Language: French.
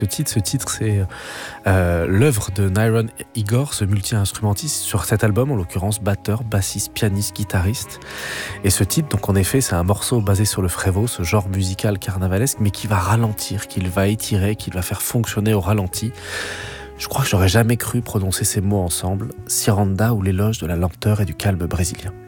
Ce titre, c'est l'œuvre de Nyron Igor, ce multi-instrumentiste sur cet album, en l'occurrence batteur, bassiste, pianiste, guitariste. Et ce titre, donc en effet, c'est un morceau basé sur le frévo, ce genre musical carnavalesque, mais qui va ralentir, qu'il va étirer, qu'il va faire fonctionner au ralenti. Je crois que j'aurais jamais cru prononcer ces mots ensemble, Ciranda ou l'éloge de la lenteur et du calme brésilien.